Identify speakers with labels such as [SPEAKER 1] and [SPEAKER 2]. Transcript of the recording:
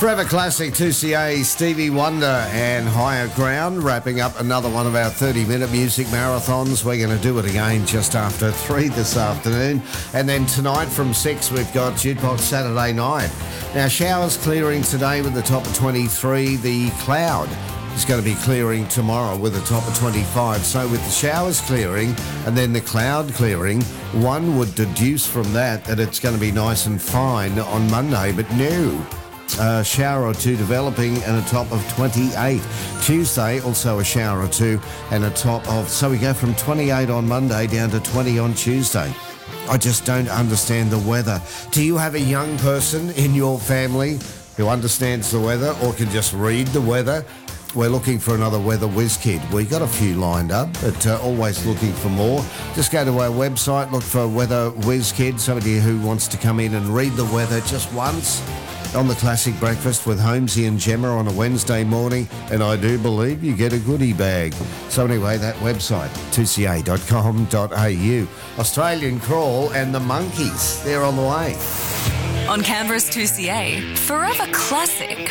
[SPEAKER 1] Forever Classic 2CA, Stevie Wonder and Higher Ground, wrapping up another one of our 30-minute music marathons. We're going to do it again just after 3 this afternoon. And then tonight from 6, we've got Jukebox Saturday night. Now, showers clearing today with the top of 23. The cloud is going to be clearing tomorrow with a top of 25. So with the showers clearing and then the cloud clearing, one would deduce from that it's going to be nice and fine on Monday. But no. A shower or two developing and a top of 28. Tuesday, also a shower or two and a top of... So we go from 28 on Monday down to 20 on Tuesday. I just don't understand the weather. Do you have a young person in your family who understands the weather or can just read the weather? We're looking for another weather whiz kid. We got a few lined up, but always looking for more. Just go to our website, look for weather whiz kid, somebody who wants to come in and read the weather just once on the Classic Breakfast with Holmesy and Gemma on a Wednesday morning, and I do believe you get a goodie bag. So anyway, that website, 2ca.com.au. Australian Crawl and the Monkeys, they're on the way.
[SPEAKER 2] On Canberra's 2CA, Forever Classic